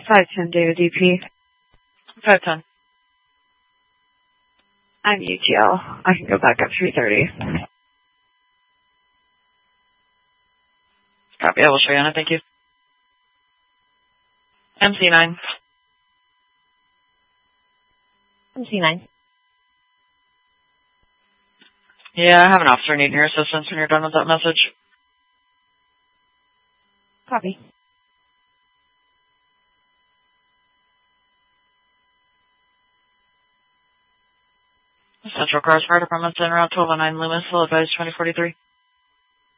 510 Data DP. 510. I'm UTL. I can go back at 3:30. Copy. I will show you on it. Thank you. MC9. MC9. Yeah, I have an officer needing your assistance when you're done with that message. Copy. Central Cross Fire Department's en route 1209 Loomis, will advise 2043.